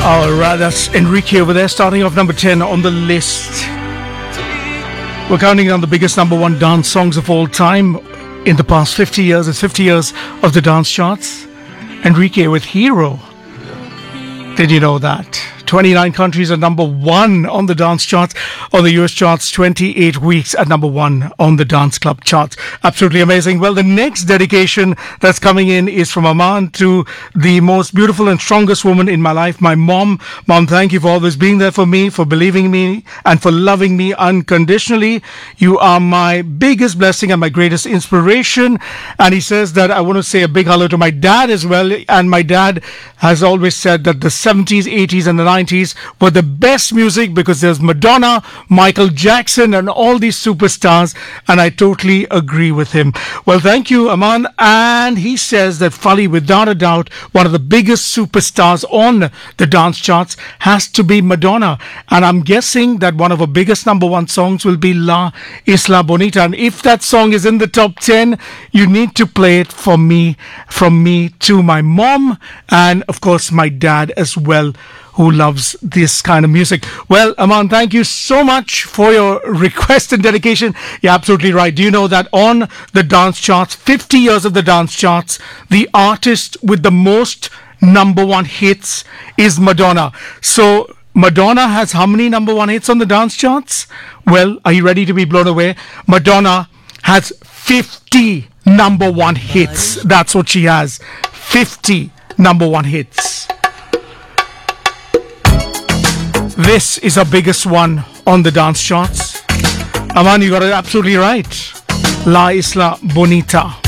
Alright, that's Enrique over there, starting off number 10 on the list. We're counting down the biggest number one dance songs of all time in the past 50 years. It's 50 years of the dance charts. Enrique with Hero. Did you know that? 29 countries at number one on the dance charts, on the US charts, 28 weeks at number one on the dance club charts. Absolutely amazing. Well, the next dedication that's coming in is from Aman to the most beautiful and strongest woman in my life, my mom. Mom, thank you for always being there for me, for believing me, and for loving me unconditionally. You are my biggest blessing and my greatest inspiration. And he says that I want to say a big hello to my dad as well. And my dad has always said that the 70s, 80s, and the 90s were the best music because there's Madonna, Michael Jackson, and all these superstars, and I totally agree with him. Well, thank you, Aman. And he says that Fali, without a doubt, one of the biggest superstars on the dance charts has to be Madonna, and I'm guessing that one of her biggest number one songs will be La Isla Bonita, and if that song is in the top 10, you need to play it for me, from me to my mom, and of course my dad as well, who loves this kind of music. Well, Aman, thank you so much for your request and dedication. You're absolutely right. Do you know that on the dance charts, 50 years of the dance charts, the artist with the most number one hits is Madonna. So Madonna has how many number one hits on the dance charts? Well, are you ready to be blown away? Madonna has 50 number one hits. That's what she has. 50 number one hits. This is our biggest one on the dance charts. Aman, you got it absolutely right. La Isla Bonita.